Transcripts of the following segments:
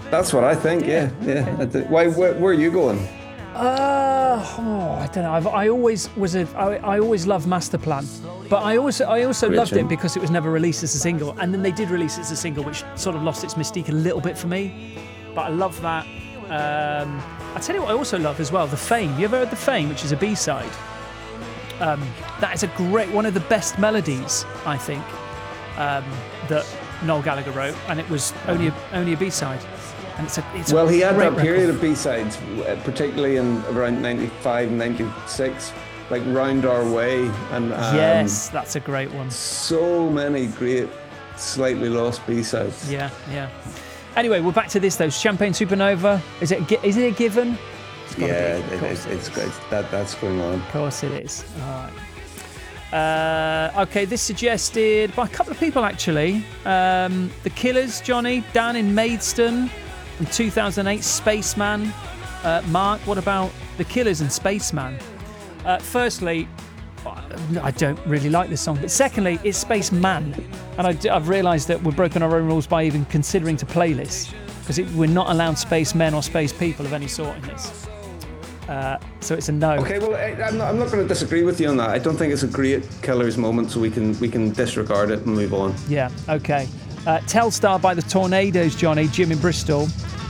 That's what I think. Yeah. Why? Where are you going? I don't know. I always loved Masterplan, but I also loved it because it was never released as a single, and then they did release it as a single, which sort of lost its mystique a little bit for me. But I love that. I tell you what, I also love as well, The Fame. You ever heard The Fame, which is a B-side? That is one of the best melodies, I think, that Noel Gallagher wrote, and it was only a B-side. And it's well, he had that record. period of B-sides, particularly in around 95, 96, like Round Our Way. And yes, that's a great one. So many great, slightly lost B-sides. Yeah. Anyway, we're back to this though. Champagne Supernova. Is it a given? It's great. That's going on. Of course it is. All right. Okay, this suggested by a couple of people actually. The Killers, Johnny, Dan in Maidstone, in 2008, Spaceman. Mark, what about The Killers and Spaceman? Firstly, I don't really like this song, but secondly, it's Spaceman, and I've realised that we've broken our own rules by even considering to play this, because we're not allowed spacemen or space people of any sort in this. So it's a no. Okay, well, I'm not going to disagree with you on that. I don't think it's a great Killers moment, so we can disregard it and move on. Yeah, okay. Telstar by the Tornadoes, Johnny, Jim in Bristol.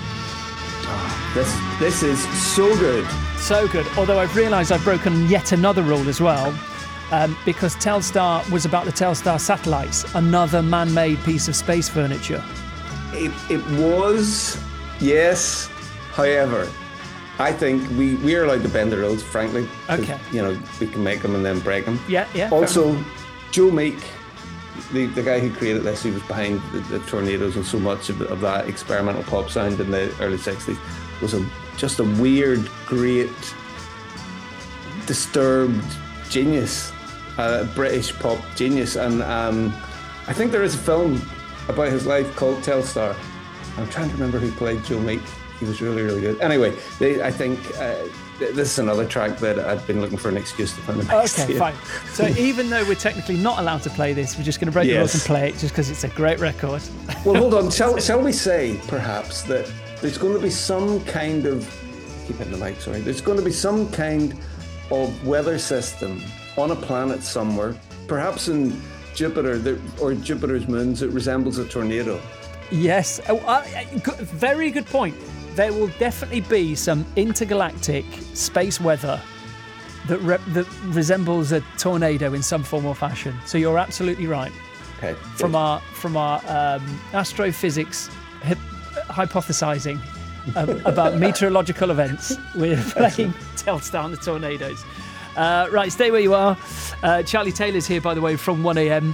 This is so good. So good. Although I've realised I've broken yet another rule as well, because Telstar was about the Telstar satellites, another man-made piece of space furniture. It was, yes. However, I think we are allowed to bend the rules, frankly. Okay. We can make them and then break them. Yeah. Also, Joe Meek, the guy who created this, he was behind the Tornadoes and so much of that experimental pop sound in the early 60s, was just a weird, great, disturbed genius, British pop genius. And I think there is a film about his life called Telstar. I'm trying to remember who played Joe Meek. He was really, really good. Anyway, I think this is another track that I've been looking for an excuse to find. Okay, fine. So even though we're technically not allowed to play this, we're just going to break the rules and play it just because it's a great record. Well, hold on. Shall we say, perhaps, that there's going to be some kind of... Keep hitting the mic, sorry. There's going to be some kind of weather system on a planet somewhere, perhaps in Jupiter or Jupiter's moons, that resembles a tornado. Yes. Very good point. There will definitely be some intergalactic space weather that resembles a tornado in some form or fashion. So you're absolutely right. Okay. From our astrophysics hypothesizing about meteorological events, we're playing Telstar and the Tornadoes. Right, stay where you are. Charlie Taylor's here, by the way, from 1am.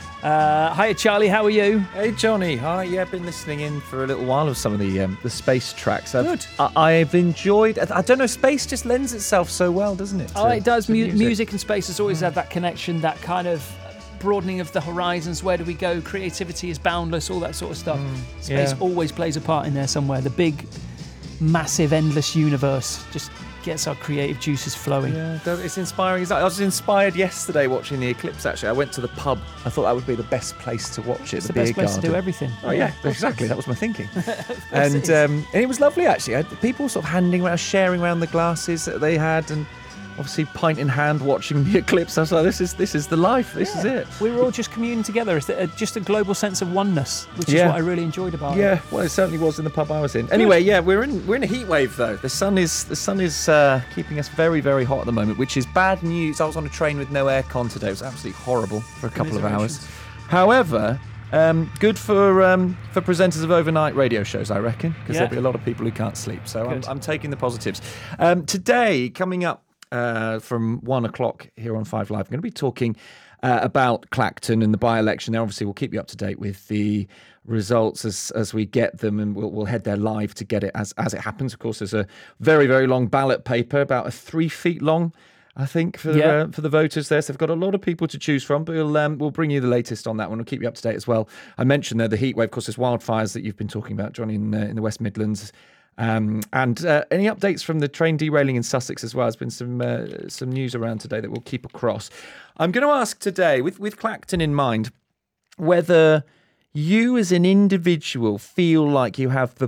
Hiya, Charlie. How are you? Hey, Johnny. Hi. Yeah, I've been listening in for a little while of some of the space tracks. Good. I've enjoyed. I don't know. Space just lends itself so well, doesn't it? It does. Music and space has always had that connection, that kind of broadening of the horizons. Where do we go? Creativity is boundless. All that sort of stuff. Space always plays a part in there somewhere. The big, massive, endless universe just gets our creative juices flowing. Yeah, it's inspiring. I was inspired yesterday watching the eclipse, actually. I went to the pub. I thought that would be the best place to watch it. It's the best place to do everything. Oh, yeah, exactly. That was my thinking. And it was lovely, actually. I had people sort of sharing around the glasses that they had, and obviously pint in hand watching the eclipse. I was like, this is the life. This is it. We were all just communing together. It's just a global sense of oneness, which is what I really enjoyed about it. Yeah, well, it certainly was in the pub I was in. Anyway, we're in a heat wave though. The sun is keeping us very, very hot at the moment, which is bad news. I was on a train with no aircon today. It was absolutely horrible for a couple of hours. However, good for presenters of overnight radio shows, I reckon, because there'll be a lot of people who can't sleep. So I'm taking the positives. Today, coming up from 1 o'clock here on 5 Live, I'm going to be talking about Clacton and the by-election there. Obviously, we'll keep you up to date with the results as we get them, and we'll head there live to get it as it happens. Of course, there's a very, very long ballot paper, about 3 feet long, I think, for the voters there. So they've got a lot of people to choose from, but we'll bring you the latest on that one. We'll keep you up to date as well. I mentioned there the heat wave. Of course, there's wildfires that you've been talking about, Johnny, in the West Midlands. And any updates from the train derailing in Sussex as well? There's been some news around today that we'll keep across. I'm going to ask today, with Clacton in mind, whether you as an individual feel like you have the